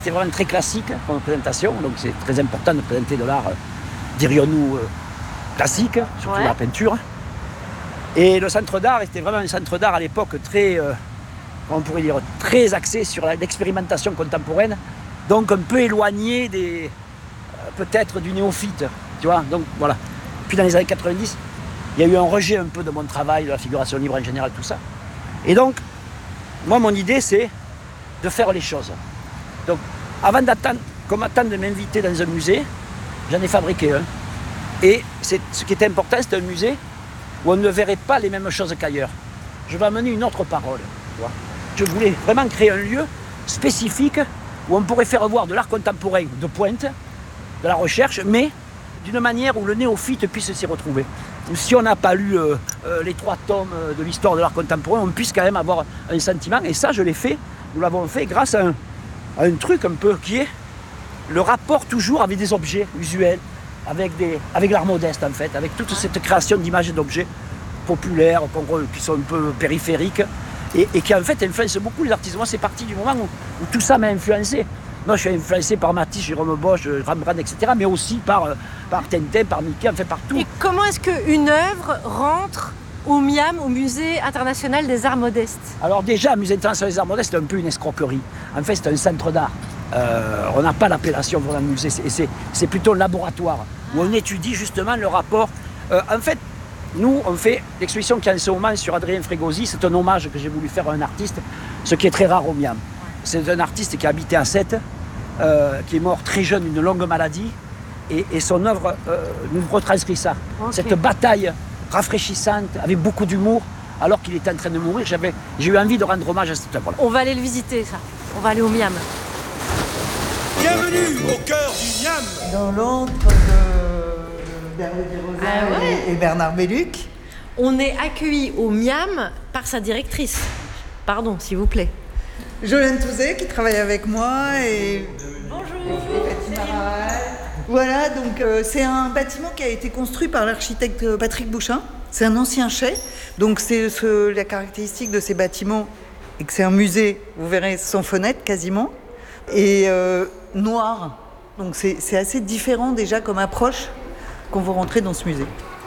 C'est vraiment très classique comme présentation, donc c'est très important de présenter de l'art, dirions-nous, classique, surtout la peinture. Et le centre d'art était vraiment un centre d'art à l'époque très, on pourrait dire, très axé sur l'expérimentation contemporaine, donc un peu éloigné des, peut-être du néophyte, tu vois. Donc voilà. Puis dans les années 90, il y a eu un rejet un peu de mon travail, de la figuration libre en général, tout ça. Et donc, moi, mon idée, c'est de faire les choses. Donc, avant d'attendre, comme attendre de m'inviter dans un musée, j'en ai fabriqué un. Et ce qui était important, c'était un musée où on ne verrait pas les mêmes choses qu'ailleurs. Je vais amener une autre parole. Tu vois. Je voulais vraiment créer un lieu spécifique où on pourrait faire voir de l'art contemporain de pointe, de la recherche, mais d'une manière où le néophyte puisse s'y retrouver. Si on n'a pas lu les 3 tomes de l'histoire de l'art contemporain, on puisse quand même avoir un sentiment. Et ça, je l'ai fait, nous l'avons fait grâce à un truc un peu qui est le rapport toujours avec des objets usuels, avec l'art modeste en fait, avec toute cette création d'images et d'objets populaires qui sont un peu périphériques et qui en fait influencent beaucoup les artistes. Moi, c'est parti du moment où tout ça m'a influencé. Moi, je suis influencé par Matisse, Jérôme Bosch, Rembrandt, etc., mais aussi par Tintin, par Mickey, enfin partout. Et comment est-ce qu'une œuvre rentre au MIAM, au Musée International des Arts Modestes? Alors déjà, le Musée International des Arts Modestes, c'est un peu une escroquerie. En fait, c'est un centre d'art. On n'a pas l'appellation vraiment musée, c'est plutôt un laboratoire où on étudie justement le rapport. En fait, nous, on fait l'exposition qui est en ce moment sur Adrien Frégosi. C'est un hommage que j'ai voulu faire à un artiste, ce qui est très rare au MIAM. C'est un artiste qui habitait à Sète, qui est mort très jeune d'une longue maladie, et son œuvre nous retranscrit ça. Okay. Cette bataille rafraîchissante, avec beaucoup d'humour, alors qu'il était en train de mourir. J'ai eu envie de rendre hommage à cette œuvre. On va aller le visiter, ça. On va aller au MIAM. Bienvenue au cœur du MIAM. Dans l'antre de Bernard Desrosiers et Bernard Belluc. On est accueillis au MIAM par sa directrice. Pardon, s'il vous plaît. Jolène Touzé qui travaille avec moi et... Bonjour. Voilà, donc c'est un bâtiment qui a été construit par l'architecte Patrick Bouchin. C'est un ancien chai. Donc c'est la caractéristique de ces bâtiments, et que c'est un musée, vous verrez, sans fenêtre quasiment, et noir. Donc c'est assez différent déjà comme approche quand vous rentrez dans ce musée.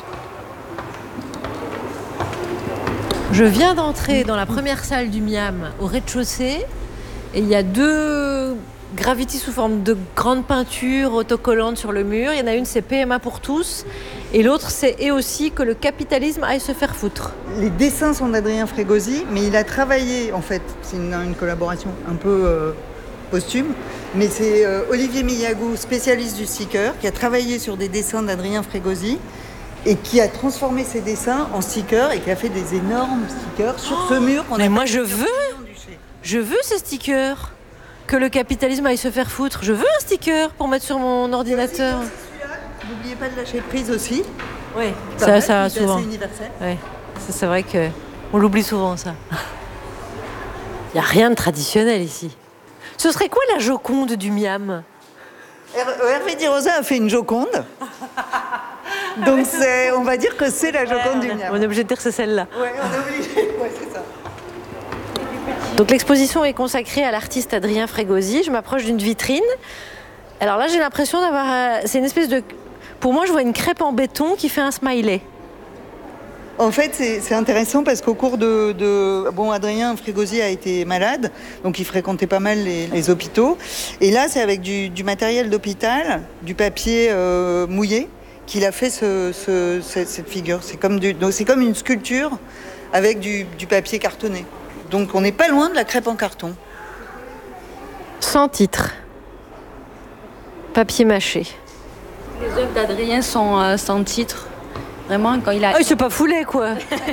Je viens d'entrer dans la première salle du MIAM au rez-de-chaussée et il y a 2 graffitis sous forme de grandes peintures autocollantes sur le mur. Il y en a une, c'est PMA pour tous et l'autre, c'est et aussi que le capitalisme aille se faire foutre. Les dessins sont d'Adrien Frégosi, mais il a travaillé, en fait, c'est une collaboration un peu posthume, mais c'est Olivier Miyagou, spécialiste du sticker, qui a travaillé sur des dessins d'Adrien Frégosi et qui a transformé ses dessins en stickers et qui a fait des énormes stickers sur ce mur. Mais moi je veux ces stickers. Que le capitalisme aille se faire foutre. Je veux un sticker pour mettre sur mon ordinateur. N'oubliez pas de lâcher prise aussi. Oui, ça souvent. C'est universel. Ouais. C'est vrai qu'on l'oublie souvent, ça. Il n'y a rien de traditionnel ici. Ce serait quoi la Joconde du MIAM? Hervé Di Rosa a fait une Joconde. Donc on va dire que c'est la Joconde du MIAM. On est obligé de dire que c'est celle-là. Oui, on est obligé. Ouais, c'est ça. Donc l'exposition est consacrée à l'artiste Adrien Frégosi. Je m'approche d'une vitrine. Alors là, j'ai l'impression d'avoir... C'est une espèce de... Pour moi, je vois une crêpe en béton qui fait un smiley. En fait, c'est intéressant parce qu'au cours Bon, Adrien Frégosi a été malade, donc il fréquentait pas mal les hôpitaux. Et là, c'est avec du matériel d'hôpital, du papier mouillé, qu'il a fait cette figure. C'est comme une sculpture avec du papier cartonné. Donc on n'est pas loin de la crêpe en carton. Sans titre. Papier mâché. Les œuvres d'Adrien sont sans titre. Vraiment, quand il a... Ah, il s'est pas foulé, quoi.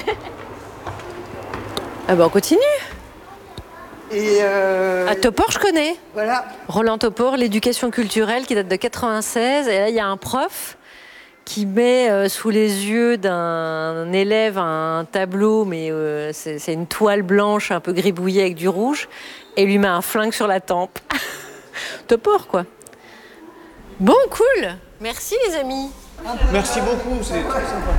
Ah ben, on continue. Et À Topor, je connais. Voilà. Roland Topor, l'éducation culturelle, qui date de 96. Et là, il y a un prof qui met sous les yeux d'un élève un tableau, mais c'est une toile blanche un peu gribouillée avec du rouge, et lui met un flingue sur la tempe. Topor, quoi. Bon, cool. Merci, les amis. Merci beaucoup, c'est très sympa.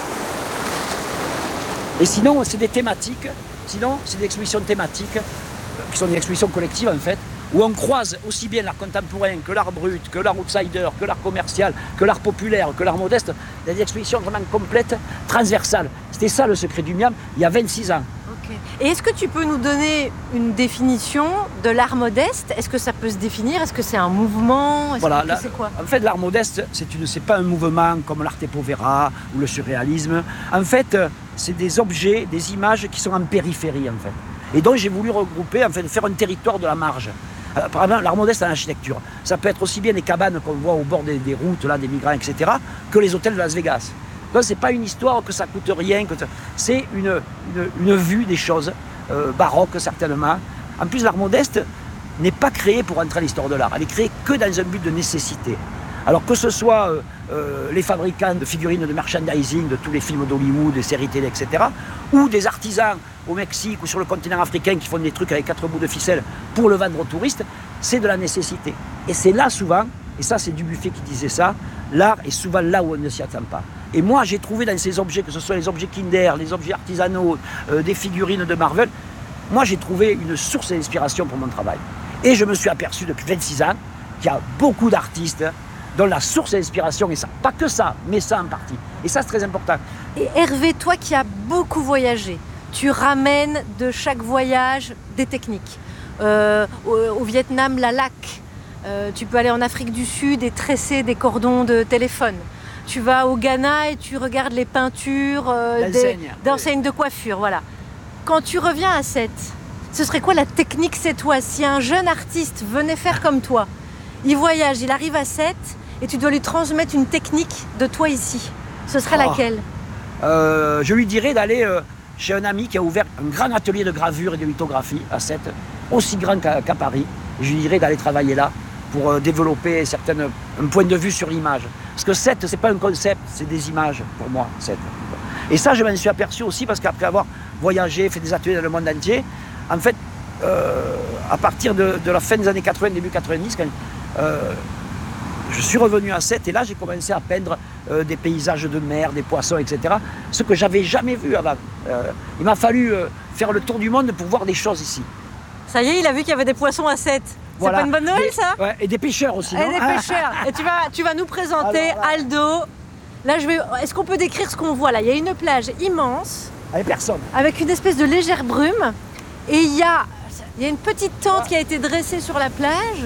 Et sinon, c'est des thématiques. Sinon, c'est des expositions thématiques qui sont des expositions collectives en fait, où on croise aussi bien l'art contemporain que l'art brut, que l'art outsider, que l'art commercial, que l'art populaire, que l'art modeste. Il y a des expositions vraiment complètes, transversales. C'était ça le secret du Miam, il y a 26 ans. Okay. Et est-ce que tu peux nous donner une définition de l'art modeste? Est-ce que ça peut se définir? Est-ce que c'est un mouvement? Voilà, c'est quoi? En fait, l'art modeste, c'est pas un mouvement comme l'arte povera ou le surréalisme. En fait, c'est des objets, des images qui sont en périphérie, en fait. Et donc, j'ai voulu regrouper, en fait, faire un territoire de la marge. Par exemple, l'art modeste en architecture, ça peut être aussi bien les cabanes qu'on voit au bord des routes, là, des migrants, etc., que les hôtels de Las Vegas. Donc, c'est pas une histoire que ça coûte rien, c'est une vue des choses, baroque certainement. En plus, l'art modeste n'est pas créé pour entrer à l'histoire de l'art, elle est créée que dans un but de nécessité. Alors que ce soit les fabricants de figurines de merchandising, de tous les films d'Hollywood, des séries télé, etc., ou des artisans au Mexique ou sur le continent africain qui font des trucs avec 4 bouts de ficelle pour le vendre aux touristes, c'est de la nécessité. Et c'est là souvent, et ça c'est Dubuffet qui disait ça, l'art est souvent là où on ne s'y attend pas. Et moi j'ai trouvé dans ces objets, que ce soit les objets Kinder, les objets artisanaux, des figurines de Marvel, moi j'ai trouvé une source d'inspiration pour mon travail. Et je me suis aperçu depuis 26 ans qu'il y a beaucoup d'artistes dont la source d'inspiration est ça. Pas que ça, mais ça en partie. Et ça c'est très important. Et Hervé, toi qui as beaucoup voyagé, tu ramènes de chaque voyage des techniques. Au Vietnam, la laque. Tu peux aller en Afrique du Sud et tresser des cordons de téléphone. Tu vas au Ghana et tu regardes les peintures d'enseignes de coiffure. Voilà. Quand tu reviens à Sète, ce serait quoi la technique cette fois? Si un jeune artiste venait faire comme toi, il voyage, il arrive à Sète et tu dois lui transmettre une technique de toi ici, ce serait laquelle? Je lui dirais d'aller chez un ami qui a ouvert un grand atelier de gravure et de lithographie à Sète, aussi grand qu'à Paris. Je lui dirais d'aller travailler là pour développer un point de vue sur l'image. Parce que Sète, c'est pas un concept, c'est des images pour moi, Sète. Et ça, je m'en suis aperçu aussi parce qu'après avoir voyagé, fait des ateliers dans le monde entier, en fait, à partir de la fin des années 80, début 90, je suis revenu à Sète et là, j'ai commencé à peindre des paysages de mer, des poissons, etc. Ce que j'avais jamais vu avant. Il m'a fallu faire le tour du monde pour voir des choses ici. Ça y est, il a vu qu'il y avait des poissons à Sète. Voilà. C'est pas une bonne nouvelle, ça? Ouais, et des pêcheurs aussi. Et des pêcheurs. Et tu vas nous présenter Aldo. Là, est-ce qu'on peut décrire ce qu'on voit là? Il y a une plage immense. Avec personne. Avec une espèce de légère brume. Et il y a une petite tente qui a été dressée sur la plage.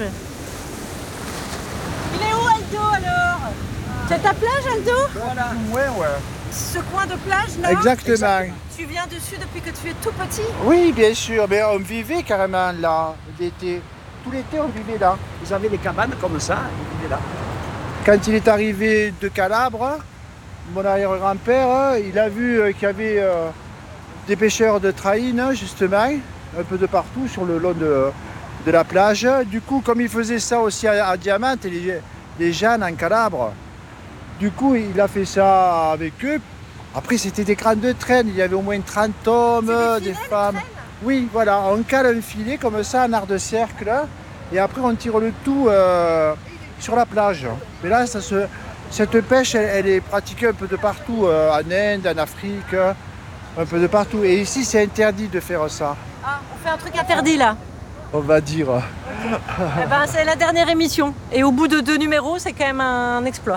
Il est où, Aldo, alors? C'est ta plage, Aldo? Voilà. Ouais. Ce coin de plage, là? Exactement. Tu viens dessus depuis que tu es tout petit? Oui, bien sûr. Mais on vivait carrément là, l'été. Tout l'été, on vivait là. Ils avaient des cabanes comme ça, ils vivaient là. Quand il est arrivé de Calabre, mon arrière-grand-père, il a vu qu'il y avait des pêcheurs de traîne, justement, un peu de partout sur le long de la plage. Du coup, comme il faisait ça aussi à Diamante, les jeunes en Calabre, du coup, il a fait ça avec eux. Après, c'était des grandes traînes, il y avait au moins 30 hommes, des femmes. Oui, voilà, on cale un filet comme ça, en art de cercle, et après on tire le tout sur la plage. Mais là, cette pêche, elle est pratiquée un peu de partout, en Inde, en Afrique, un peu de partout. Et ici, c'est interdit de faire ça. Ah, on fait un truc interdit là? On va dire. Eh ben, c'est la dernière émission. Et au bout de 2 numéros, c'est quand même un exploit.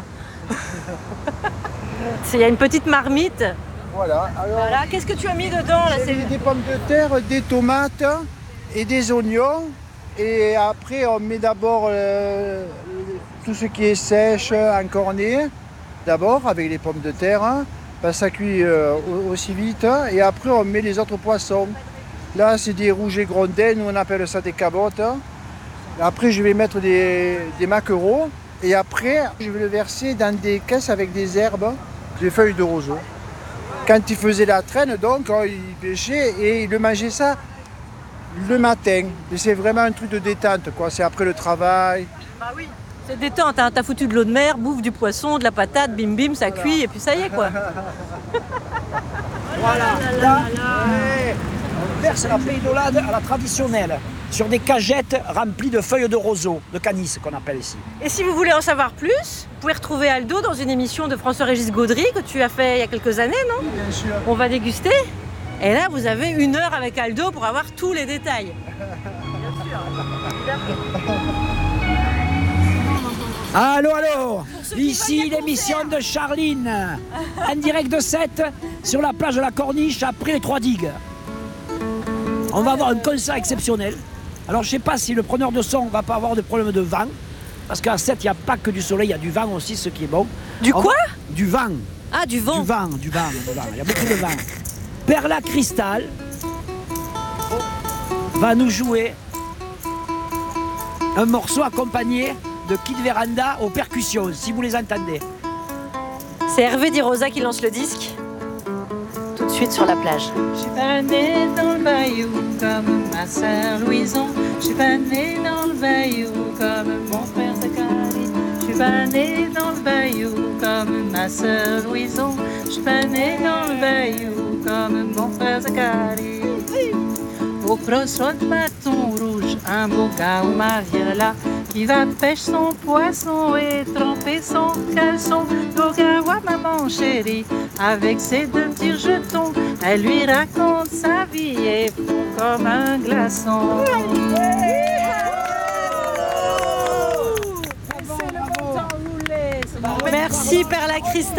Il y a une petite marmite. Voilà. Alors, voilà. Qu'est-ce que tu as mis dedans là? Des pommes de terre, des tomates et des oignons. Et après, on met d'abord tout ce qui est sèche, encorné, d'abord avec les pommes de terre. Ça cuit aussi vite. Et après, on met les autres poissons. Là, c'est des rouges et grondins, nous on appelle ça des cabottes. Après, je vais mettre des maquereaux. Et après, je vais le verser dans des caisses avec des herbes, des feuilles de roseau. Quand il faisait la traîne, donc, il pêchait et il mangeait ça le matin. Et c'est vraiment un truc de détente, quoi. C'est après le travail. Bah oui, c'est détente, hein. T'as foutu de l'eau de mer, bouffe du poisson, de la patate, bim bim, ça cuit et puis ça y est, quoi. Voilà, là, on verse la péidolade à la traditionnelle, sur des cagettes remplies de feuilles de roseau, de canis qu'on appelle ici. Et si vous voulez en savoir plus, vous pouvez retrouver Aldo dans une émission de François-Régis Gaudry que tu as fait il y a quelques années, non? Bien sûr. On va déguster. Et là, vous avez 1 heure avec Aldo pour avoir tous les détails. Allô, allô. Ici l'émission de Charline, en direct de 7 sur la plage de la Corniche après les 3 digues. On va avoir un concert exceptionnel. Alors je ne sais pas si le preneur de son va pas avoir de problème de vent, parce qu'à 7 il n'y a pas que du soleil, il y a du vent aussi, ce qui est bon. Du quoi? Du vent. Ah, du vent. Du vent. Il y a beaucoup de vent. Perla Cristal va nous jouer un morceau accompagné de Kid Véranda aux percussions, si vous les entendez. C'est Hervé Di Rosa qui lance le disque. Tout de suite sur la plage. Je suis pas née dans le bayou comme ma sœur Louison. Je suis pas née dans le bayou comme mon frère Zachary. Je suis pas née dans le bayou comme ma sœur Louison. Je suis pas née dans le bayou comme mon frère Zachary. Au crossroad de bâton rouge, un beau gars ou ma là qui va pêcher son poisson et tremper son caleçon. Beau gars, ouais, maman chérie, avec ses 2 petits jetons, elle lui raconte sa vie et fond comme un glaçon. Merci Perla Cristal.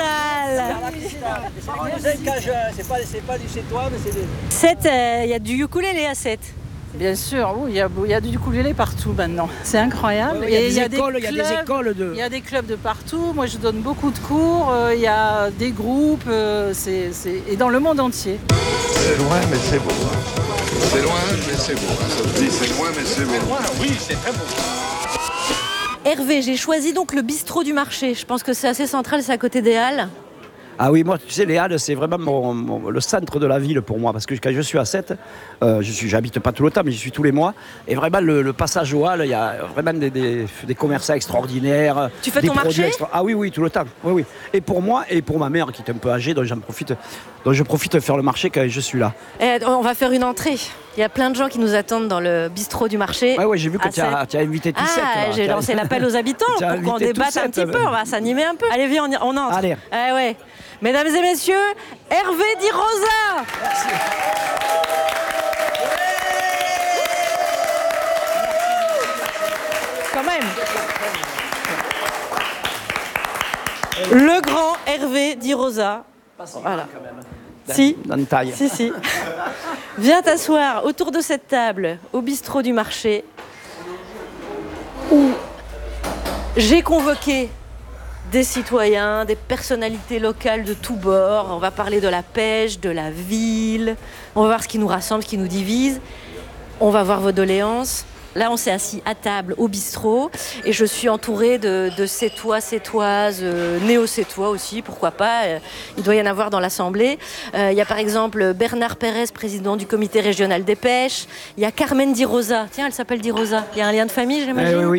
C'est pas du chez toi, mais c'est des... 7, il y a du ukulélé à 7. Bien sûr, oui, il y a du ukulélé partout maintenant. C'est incroyable. Il y a des écoles de... Il y a des clubs de partout. Moi, je donne beaucoup de cours. Il y a des groupes. Et dans le monde entier. C'est loin, mais c'est beau. C'est loin, mais c'est beau. Ça se dit, c'est loin, mais c'est beau. Oui, c'est très beau. Hervé, j'ai choisi donc le bistrot du marché. Je pense que c'est assez central, c'est à côté des Halles. Ah oui, moi, tu sais, les Halles, c'est vraiment le centre de la ville pour moi. Parce que quand je suis à 7, j'habite pas tout le temps, mais j'y suis tous les mois. Et vraiment, le passage aux Halles, il y a vraiment des commerçants extraordinaires. Tu fais ton marché ? Ah oui, tout le temps. Oui. Et pour moi, et pour ma mère, qui est un peu âgée, dont je profite de faire le marché quand je suis là. On va faire une entrée. Il y a plein de gens qui nous attendent dans le bistrot du marché. Ouais, j'ai vu que tu as invité tout 7. J'ai lancé l'appel aux habitants pour qu'on débatte un petit peu. On va s'animer un peu. Allez, viens, on entre. Allez. Ouais. Mesdames et messieurs, Hervé Di Rosa. Merci. Quand même. Le grand Hervé Di Rosa. Voilà. Si. Dans une taille. Si. Viens t'asseoir autour de cette table au bistrot du marché où j'ai convoqué des citoyens, des personnalités locales de tous bords. On va parler de la pêche, de la ville. On va voir ce qui nous rassemble, ce qui nous divise. On va voir vos doléances. Là, on s'est assis à table au bistrot et je suis entourée de Sétois, Sétoises, néo-Sétois aussi, pourquoi pas. Il doit y en avoir dans l'Assemblée. Il y a par exemple Bernard Pérez, président du comité régional des pêches. Il y a Carmen Di Rosa. Tiens, elle s'appelle Di Rosa. Il y a un lien de famille, j'imagine. Oui,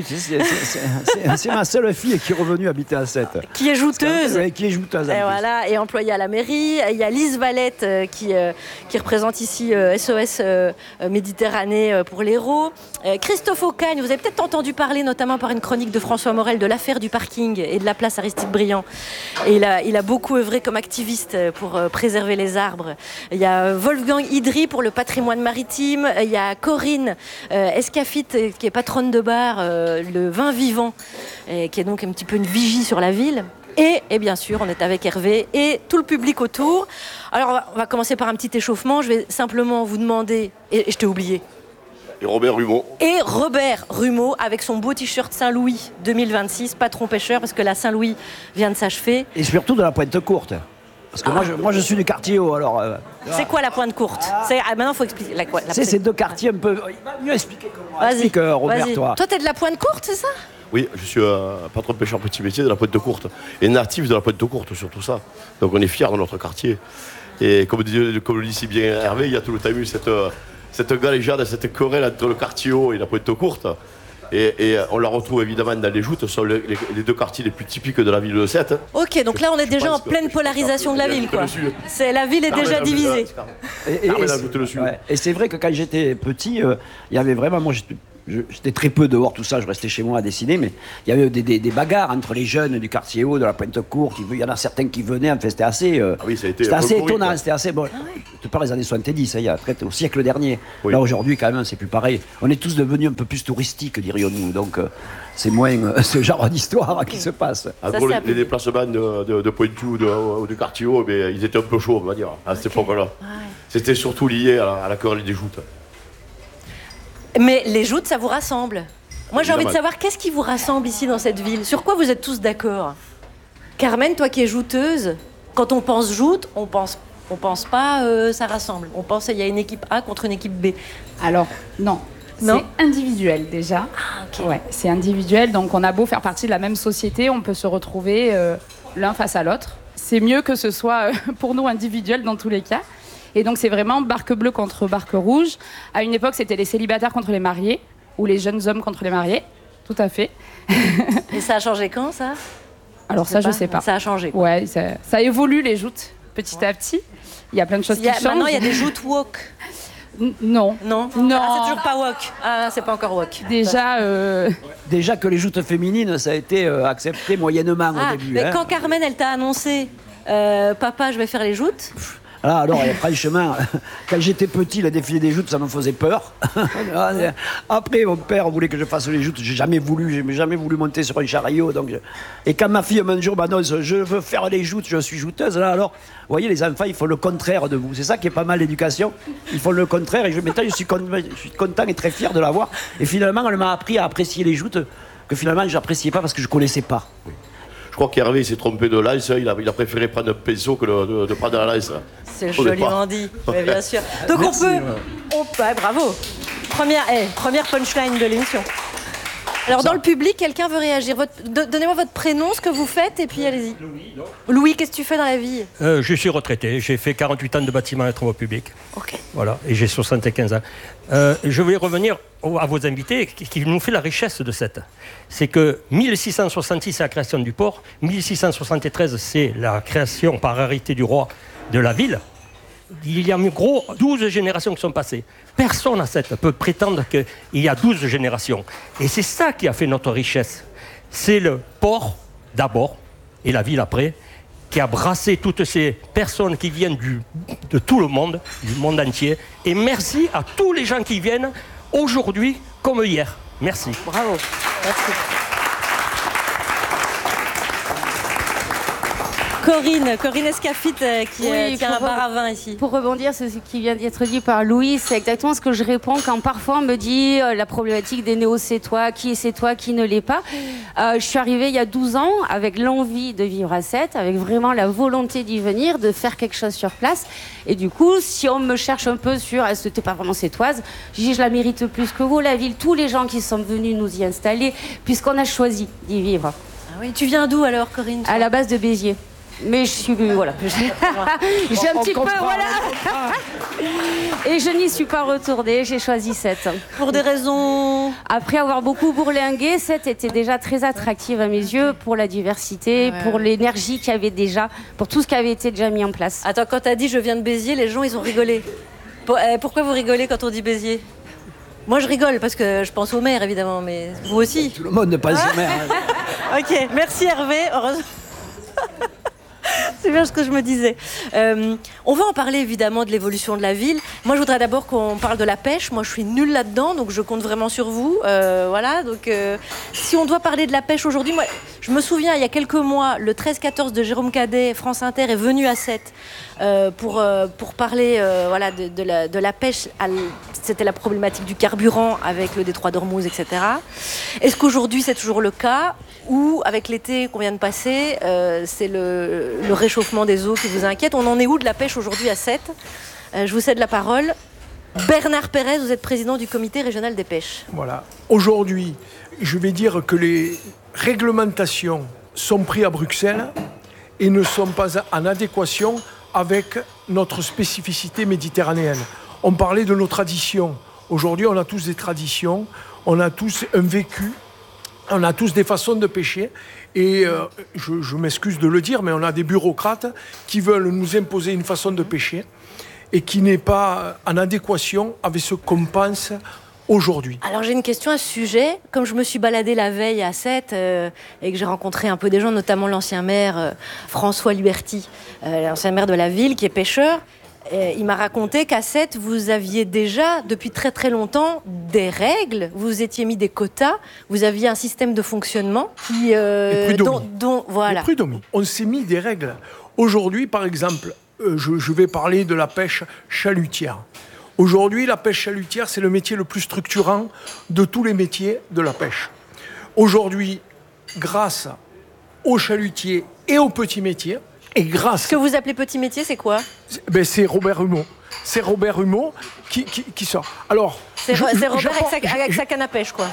c'est ma seule fille qui est revenue habiter à 7. Qui est jouteuse. Qui est jouteuse. Et voilà, et employée à la mairie. Il y a Lise Valette qui représente ici SOS Méditerranée pour l'Hérault. Christophe Aucagne, vous avez peut-être entendu parler notamment par une chronique de François Morel de l'affaire du parking et de la place Aristide-Briand. Et il a beaucoup œuvré comme activiste pour préserver les arbres. Il y a Wolfgang Idry pour le patrimoine maritime. Il y a Corinne Escafite qui est patronne de bar, le vin vivant, qui est donc un petit peu une vigie sur la ville. Et bien sûr, on est avec Hervé et tout le public autour. Alors, on va commencer par un petit échauffement. Je vais simplement vous demander, et je t'ai oublié, Et Robert Rumeau. Et Robert Rumeau avec son beau t-shirt Saint-Louis 2026, patron pêcheur, parce que la Saint-Louis vient de s'achever. Et surtout de la pointe courte. Parce que moi, je suis du quartier haut, alors... C'est quoi la pointe courte? Maintenant, il faut expliquer. C'est ces 2 quartiers un peu... Il va mieux expliquer que moi. Explique, Robert, toi. Toi, t'es de la pointe courte, c'est ça? Oui, je suis patron de pêcheur petit métier de la pointe courte. Et natif de la pointe courte, surtout ça. Donc on est fiers de notre quartier. Et comme le dit si bien Hervé, il y a tout le temps eu cette galéjade, cette querelle entre le quartier haut et la pointe courte. Et on la retrouve évidemment dans les joutes, ce sont les 2 quartiers les plus typiques de la ville de Sète. Ok, donc là on est déjà en pleine polarisation de la ville, quoi. La ville est déjà divisée. Et c'est vrai que quand j'étais petit, il y avait vraiment... Moi, j'étais très peu dehors, tout ça, je restais chez moi à dessiner, mais il y avait des bagarres entre les jeunes du quartier haut, de la Pointe-Courte, il y en a certains qui venaient, enfin, c'était assez, c'était assez étonnant, c'était assez bon. Je te parle des années 70, il y a au siècle dernier. Oui. Là aujourd'hui quand même c'est plus pareil. On est tous devenus un peu plus touristiques, dirions-nous, donc c'est moins ce genre d'histoire qui se passe. En gros, les déplacements de Pointou ou de quartier haut, mais ils étaient un peu chauds, on va dire, à cette époque-là. Ouais. C'était surtout lié à la querelle des joutes. Mais les joutes, ça vous rassemble. Moi, j'ai envie de savoir, qu'est-ce qui vous rassemble ici dans cette ville? Sur quoi vous êtes tous d'accord? Carmen, toi qui es jouteuse, quand on pense joute, on pense pas ça rassemble. On pense qu'il y a une équipe A contre une équipe B. Alors, non. C'est individuel déjà. Ah, ok. Ouais, c'est individuel, donc on a beau faire partie de la même société, on peut se retrouver l'un face à l'autre. C'est mieux que ce soit pour nous individuel dans tous les cas. Et donc c'est vraiment barque bleue contre barque rouge. À une époque, c'était les célibataires contre les mariés, ou les jeunes hommes contre les mariés. Tout à fait. Et ça a changé quand, ça? Alors ça, je sais pas. Ça a changé, quoi. Ouais, ça évolue les joutes, petit à petit. Il y a plein de choses qui changent. Maintenant, il y a des joutes woke. Non. Ah, c'est toujours pas woke. Ah, c'est pas encore woke. Déjà que les joutes féminines, ça a été accepté moyennement au début. Mais quand Carmen, elle t'a annoncé papa, je vais faire les joutes. Alors, franchement, quand j'étais petit, le défilé des joutes, ça me faisait peur. Après, mon père voulait que je fasse les joutes. J'ai jamais voulu monter sur un chariot. Et quand ma fille m'un jour m'annonce, je veux faire les joutes, je suis jouteuse. Là, alors, vous voyez, les enfants, ils font le contraire de vous. C'est ça qui est pas mal, l'éducation. Ils font le contraire. Et maintenant, je suis content et très fier de l'avoir. Et finalement, elle m'a appris à apprécier les joutes que finalement, j'appréciais pas parce que je connaissais pas. Oui. Je crois qu'Hervé s'est trompé de lance, il a préféré prendre un pinceau que de prendre la lance. C'est joliment dit, mais bien sûr. Donc merci, bravo. Première punchline de l'émission. Alors dans le public, quelqu'un veut réagir. Donnez-moi votre prénom, ce que vous faites, et puis allez-y. Louis, qu'est-ce que tu fais dans la vie? Je suis retraité, j'ai fait 48 ans de bâtiment et travaux publics. Ok. Voilà, et j'ai 75 ans. Je vais revenir à vos invités, qui nous fait la richesse de cette. C'est que 1666, c'est la création du port, 1673, c'est la création par arrêté du roi de la ville. Il y a en gros 12 générations qui sont passées. Personne à cette peut prétendre qu'il y a 12 générations. Et c'est ça qui a fait notre richesse. C'est le port d'abord, et la ville après, qui a brassé toutes ces personnes qui viennent de tout le monde, du monde entier. Et merci à tous les gens qui viennent aujourd'hui comme hier. Merci. Bravo. Merci. Corinne Escafit qui a un bar à vin ici. Pour rebondir sur ce qui vient d'être dit par Louis, c'est exactement ce que je réponds quand parfois on me dit la problématique des néo-sétois, qui est sétois, qui ne l'est pas. Je suis arrivée il y a 12 ans avec l'envie de vivre à Sète, avec vraiment la volonté d'y venir, de faire quelque chose sur place. Et du coup, si on me cherche un peu sur est-ce que t'es pas vraiment sétoise, je dis je la mérite plus que vous, la ville, tous les gens qui sont venus nous y installer, puisqu'on a choisi d'y vivre. Ah oui, tu viens d'où alors, Corinne? À la base de Béziers. Mais je suis voilà. J'ai un petit peu voilà. Et je n'y suis pas retournée. J'ai choisi Sète. Pour des raisons. Après avoir beaucoup bourlingué, Sète était déjà très attractive à mes yeux pour la diversité, pour l'énergie qu'il y avait déjà, pour tout ce qui avait été déjà mis en place. Attends, quand t'as dit je viens de Béziers, les gens ils ont rigolé. Pourquoi vous rigolez quand on dit Béziers? Moi je rigole parce que je pense au maire évidemment, mais vous aussi. Tout le monde ne pense au maire. Ok, merci Hervé. Heureusement. C'est bien ce que je me disais. On va en parler évidemment de l'évolution de la ville. Moi, je voudrais d'abord qu'on parle de la pêche. Moi, je suis nulle là-dedans, donc je compte vraiment sur vous. Voilà. Donc, si on doit parler de la pêche aujourd'hui, moi, je me souviens, il y a quelques mois, le 13-14 de Jérôme Cadet, France Inter est venu à Sète pour parler voilà, de la pêche. C'était la problématique du carburant avec le détroit d'Ormuz, etc. Est-ce qu'aujourd'hui, c'est toujours le cas? Ou, avec l'été qu'on vient de passer, c'est le réchauffement des eaux qui vous inquiète? On en est où de la pêche aujourd'hui à Sète? Je vous cède la parole. Bernard Pérez, vous êtes président du comité régional des pêches. Voilà. Aujourd'hui, je vais dire que les réglementations sont prises à Bruxelles et ne sont pas en adéquation avec notre spécificité méditerranéenne. On parlait de nos traditions. Aujourd'hui, on a tous des traditions, on a tous un vécu, on a tous des façons de pêcher. Et je m'excuse de le dire, mais on a des bureaucrates qui veulent nous imposer une façon de pêcher et qui n'est pas en adéquation avec ce qu'on pense aujourd'hui. Alors j'ai une question à ce sujet. Comme je me suis baladée la veille à Sète et que j'ai rencontré un peu des gens, notamment l'ancien maire François Liberty, l'ancien maire de la ville qui est pêcheur, il m'a raconté qu'à Sète, vous aviez déjà, depuis très très longtemps, des règles, vous étiez mis des quotas, vous aviez un système de fonctionnement qui... voilà. Les prud'hommes. On s'est mis des règles. Aujourd'hui, par exemple, je vais parler de la pêche chalutière. Aujourd'hui, la pêche chalutière, c'est le métier le plus structurant de tous les métiers de la pêche. Aujourd'hui, grâce aux chalutiers et aux petits métiers, et grâce... Ce que vous appelez petit métier, c'est quoi ? C'est Robert Humeau. C'est Robert Humeau qui sort. Alors, c'est Robert avec sa canne à pêche, quoi.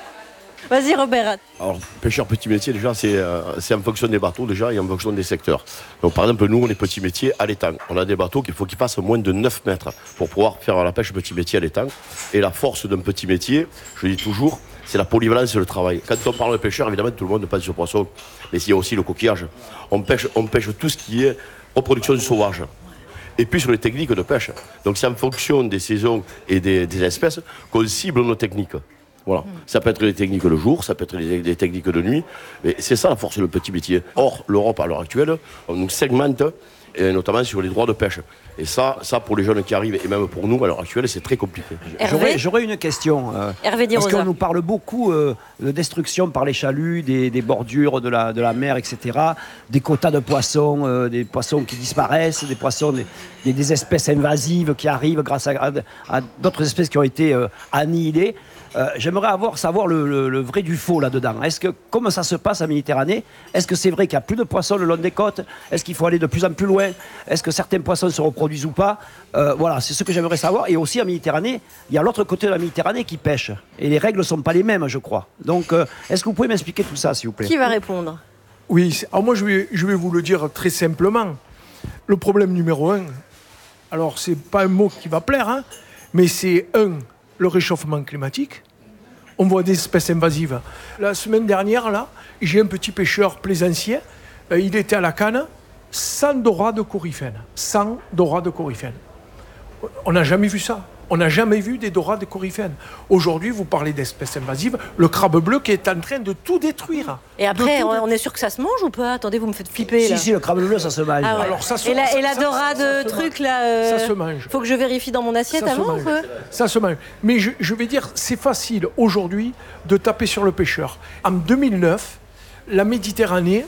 Vas-y, Robert. Alors, pêcheur petit métier, déjà, c'est en fonction des bateaux déjà et en fonction des secteurs. Donc, par exemple, nous, on est petit métier à l'étang. On a des bateaux qu'il faut qu'ils fassent moins de 9 mètres pour pouvoir faire la pêche petit métier à l'étang. Et la force d'un petit métier, je le dis toujours, c'est la polyvalence et le travail. Quand on parle de pêcheur, évidemment, tout le monde pense au poisson. Mais il y a aussi le coquillage. On pêche tout ce qui est reproduction sauvage. Et puis sur les techniques de pêche. Donc, c'est en fonction des saisons et des espèces qu'on cible nos techniques. Voilà. Ça peut être des techniques le jour, ça peut être des techniques de nuit. Mais c'est ça la force du petit métier. Or, l'Europe, à l'heure actuelle, on nous segmente, et notamment sur les droits de pêche. Et ça, pour les jeunes qui arrivent, et même pour nous, à l'heure actuelle, c'est très compliqué. J'aurais une question. Hervé parce qu'on nous parle beaucoup de destruction par les chaluts, des bordures de la mer, etc. Des quotas de poissons, des poissons qui disparaissent, des poissons, des espèces invasives qui arrivent grâce à d'autres espèces qui ont été annihilées. J'aimerais savoir le vrai du faux là-dedans. Comment ça se passe en Méditerranée ? Est-ce que c'est vrai qu'il n'y a plus de poissons le long des côtes ? Est-ce qu'il faut aller de plus en plus loin ? Est-ce que certains poissons se reproduisent ou pas ? Voilà, c'est ce que j'aimerais savoir. Et aussi en Méditerranée, il y a l'autre côté de la Méditerranée qui pêche. Et les règles ne sont pas les mêmes, je crois. Donc, est-ce que vous pouvez m'expliquer tout ça, s'il vous plaît ? Qui va répondre ? Oui, alors moi je vais vous le dire très simplement. Le problème numéro 1, alors c'est pas un mot qui va plaire, hein, mais c'est le réchauffement climatique. On voit des espèces invasives. La semaine dernière, là, j'ai un petit pêcheur plaisancier. Il était à la canne, sans dorade coryphène. Sans dorade coryphène. On n'a jamais vu ça. On n'a jamais vu des dorades coryphènes. Aujourd'hui, vous parlez d'espèces invasives, le crabe bleu qui est en train de tout détruire. Et après, on est sûr que ça se mange ou pas ? Attendez, vous me faites flipper. Si, le crabe bleu, ça se mange. Ah ouais. Alors, et la dorade truc, là... ça se mange. Faut que je vérifie dans mon assiette avant ou quoi ? Ça se mange. Mais je vais dire, c'est facile aujourd'hui de taper sur le pêcheur. En 2009, la Méditerranée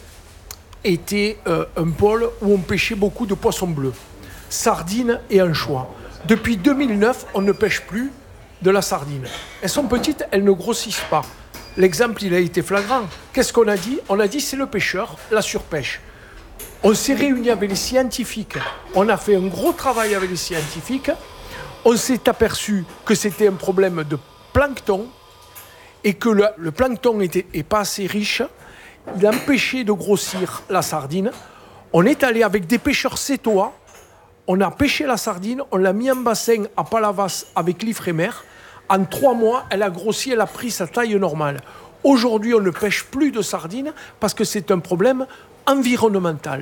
était un pôle où on pêchait beaucoup de poissons bleus, sardines et anchois. Depuis 2009, on ne pêche plus de la sardine. Elles sont petites, elles ne grossissent pas. L'exemple, il a été flagrant. Qu'est-ce qu'on a dit ? On a dit c'est le pêcheur, la surpêche. On s'est réunis avec les scientifiques. On a fait un gros travail avec les scientifiques. On s'est aperçu que c'était un problème de plancton et que le plancton n'est pas assez riche. Il empêchait de grossir la sardine. On est allé avec des pêcheurs sétois. On a pêché la sardine, on l'a mis en bassin à Palavas avec l'Ifremer. En 3 mois, elle a grossi, elle a pris sa taille normale. Aujourd'hui, on ne pêche plus de sardines parce que c'est un problème environnemental.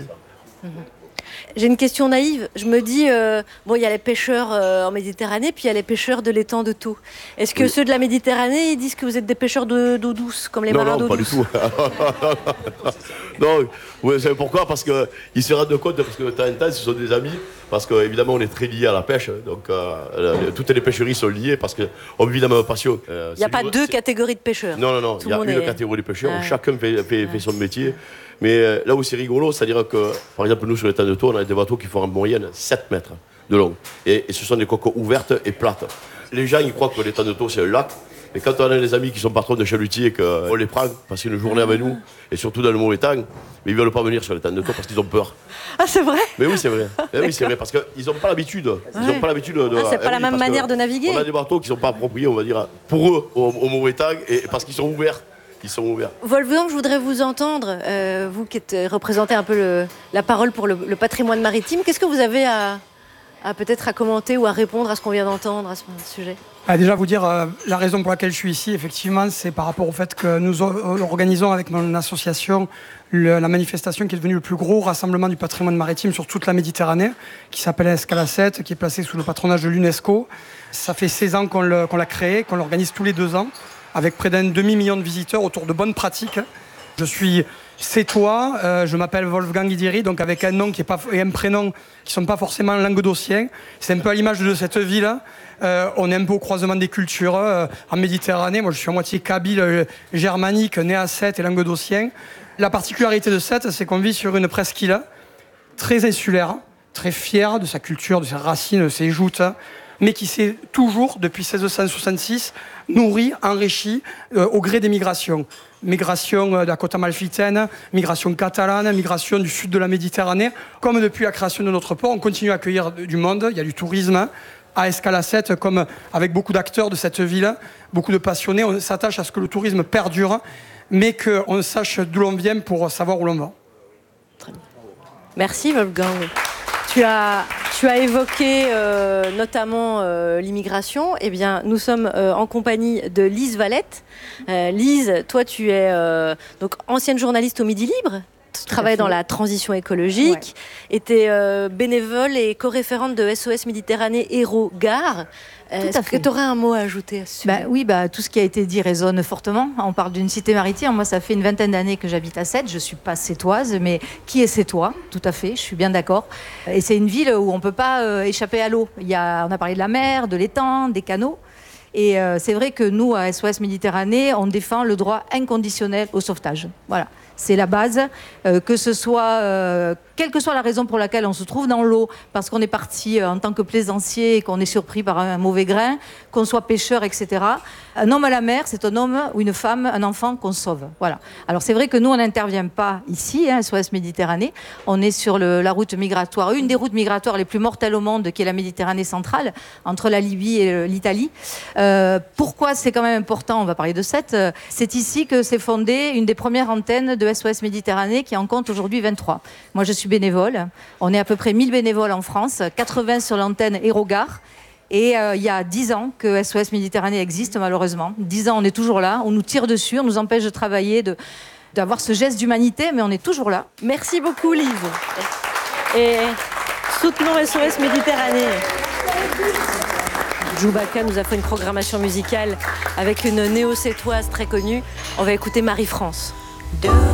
J'ai une question naïve. Je me dis, il y a les pêcheurs en Méditerranée, puis il y a les pêcheurs de l'étang de Thau. Est-ce que ceux de la Méditerranée, ils disent que vous êtes des pêcheurs d'eau douce, comme les marins d'eau douce ? Non, pas du tout. Non, vous savez pourquoi ? Parce qu'ils se rendent compte, parce que de temps en temps, ce sont des amis, parce qu'évidemment, on est très liés à la pêche. Donc, toutes les pêcheries sont liées, parce qu'on vit la même passion. Il n'y a pas 2 catégories de pêcheurs. Non. Il y a une catégorie de pêcheurs où chacun fait son métier. Mais là où c'est rigolo, c'est-à-dire que, par exemple, nous, sur l'étang de Thau, on a des bateaux qui font en moyenne 7 mètres de long. Et ce sont des coques ouvertes et plates. Les gens, ils croient que l'étang de Thau, c'est un lac. Mais quand on a des amis qui sont patrons de chalutiers, qu'on les prend, passer une journée avec nous, et surtout dans le mauvais temps, mais ils ne veulent pas venir sur l'étang de Thau parce qu'ils ont peur. Ah, c'est vrai ? Mais oui, c'est vrai. Oui, c'est vrai, parce qu'ils n'ont pas l'habitude. Ils n'ont pas l'habitude de... c'est pas la même manière de naviguer. On a des bateaux qui ne sont pas appropriés, on va dire, pour eux, au mauvais temps, et parce qu'ils sont ouverts. Wolfgang, je voudrais vous entendre, vous qui représenté un peu la parole pour le patrimoine maritime. Qu'est-ce que vous avez à peut-être à commenter ou à répondre à ce qu'on vient d'entendre à ce sujet? Déjà vous dire la raison pour laquelle je suis ici, effectivement, c'est par rapport au fait que nous organisons avec mon association la manifestation qui est devenue le plus gros rassemblement du patrimoine maritime sur toute la Méditerranée, qui s'appelle Escala 7, qui est placée sous le patronage de l'UNESCO. Ça fait 16 ans qu'on l'a créé, qu'on l'organise tous les 2 ans, avec près d'1,5 million de visiteurs autour de bonnes pratiques. Je suis sétois, je m'appelle Wolfgang Idiri, donc avec un nom et un prénom qui ne sont pas forcément languedociens. C'est un peu à l'image de cette ville. On est un peu au croisement des cultures en Méditerranée. Moi, je suis à moitié kabyle, germanique, né à Sète et languedocien. La particularité de Sète, c'est qu'on vit sur une presqu'île très insulaire, très fière de sa culture, de ses racines, de ses joutes, mais qui s'est toujours, depuis 1666, nourrie, enrichie au gré des migrations. Migration de la côte amalfitaine, migration catalane, migration du sud de la Méditerranée. Comme depuis la création de notre port, on continue à accueillir du monde, il y a du tourisme. À Escala 7, comme avec beaucoup d'acteurs de cette ville, beaucoup de passionnés, on s'attache à ce que le tourisme perdure, mais qu'on sache d'où l'on vient pour savoir où l'on va. Très bien. Merci Wolfgang. Tu as évoqué notamment l'immigration. Eh bien, nous sommes en compagnie de Lise Valette. Lise, toi, tu es donc ancienne journaliste au Midi Libre. Tu travailles dans la transition écologique, était bénévole et co-référente de SOS Méditerranée Héros Gare. Est-ce que tu aurais un mot à ajouter à ce sujet? Oui, tout ce qui a été dit résonne fortement. On parle d'une cité maritime. Moi, ça fait une 20aine d'années que j'habite à Sète. Je ne suis pas sétoise, mais qui est sétois? Tout à fait, je suis bien d'accord. Et c'est une ville où on ne peut pas échapper à l'eau. On a parlé de la mer, de l'étang, des canaux. Et c'est vrai que nous, à SOS Méditerranée, on défend le droit inconditionnel au sauvetage. Voilà. C'est la base, que ce soit, quelle que soit la raison pour laquelle on se trouve dans l'eau, parce qu'on est parti en tant que plaisancier et qu'on est surpris par un mauvais grain, qu'on soit pêcheur, etc. Un homme à la mer, c'est un homme ou une femme, un enfant qu'on sauve. Voilà. Alors c'est vrai que nous, on n'intervient pas ici, SOS Méditerranée. On est sur la route migratoire, une des routes migratoires les plus mortelles au monde, qui est la Méditerranée centrale, entre la Libye et l'Italie. Pourquoi c'est quand même important? On va parler de Sète. C'est ici que s'est fondée une des premières antennes de SOS Méditerranée, qui en compte aujourd'hui 23. Moi, je suis bénévole. On est à peu près 1000 bénévoles en France, 80 sur l'antenne Héros Gare. Et il y a 10 ans que SOS Méditerranée existe, malheureusement. 10 ans, on est toujours là. On nous tire dessus, on nous empêche de travailler, d'avoir ce geste d'humanité, mais on est toujours là. Merci beaucoup, Lise. Et soutenons SOS Méditerranée. Djoubaka nous a fait une programmation musicale avec une néo-sétoise très connue. On va écouter Marie-France.